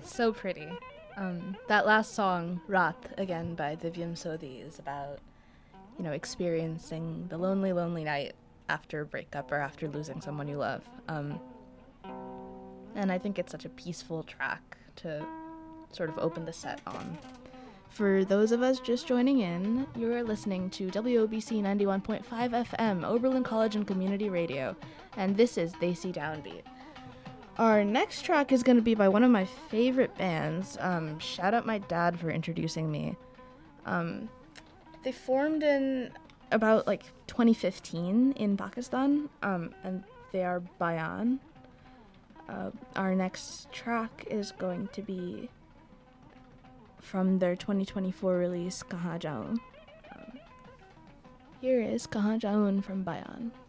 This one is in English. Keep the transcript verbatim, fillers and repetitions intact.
So pretty. Um, that last song, Rat, again by Divyam Sodhi, is about, you know, experiencing the lonely, lonely night after a breakup or after losing someone you love. Um, and I think it's such a peaceful track to sort of open the set on. For those of us just joining in, you're listening to W O B C ninety-one point five F M, Oberlin College and Community Radio, and this is They See Downbeat. Our next track is going to be by one of my favorite bands. Um, shout out my dad for introducing me. Um, they formed in about like twenty fifteen in Pakistan, um, and they are Bayan. Uh, our next track is going to be from their twenty twenty-four release, Kahan Jaun. Um, here is Kahan Jaun from Bayan.